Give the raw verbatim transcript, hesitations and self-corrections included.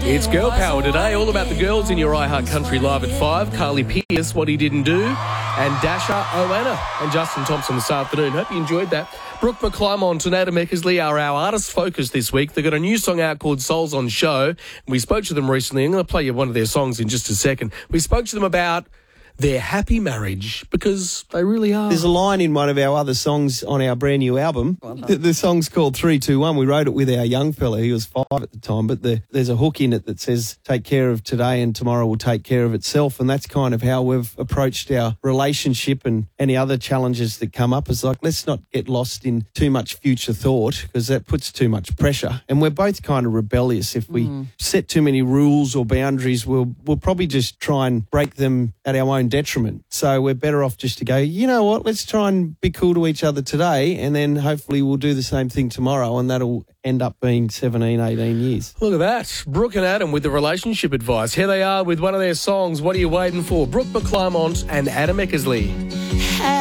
It's Girl Power today, all about the girls in your iHeart Country Live at five. Carly Pearce, What He Didn't Do, and Dasha Oana and Justin Thompson this afternoon. Hope you enjoyed that. Brooke McClymont and Adam Eckersley are our artist focus this week. They've got a new song out called Souls on Show. We spoke to them recently. I'm going to play you one of their songs in just a second. We spoke to them about their happy marriage, because they really are. There's a line in one of our other songs on our brand new album. The, the song's called three two one. We wrote it with our young fella. He was five at the time, but the, there's a hook in it that says, take care of today and tomorrow will take care of itself. And that's kind of how we've approached our relationship and any other challenges that come up. It's like, let's not get lost in too much future thought, because that puts too much pressure. And we're both kind of rebellious. If we mm. set too many rules or boundaries, we'll, we'll probably just try and break them at our own detriment. So we're better off just to go, you know what, let's try and be cool to each other today, and then hopefully we'll do the same thing tomorrow, and that'll end up being seventeen, eighteen years. Look at that. Brooke and Adam with the relationship advice. Here they are with one of their songs, What Are You Waiting For? Brooke McClymont and Adam Eckersley.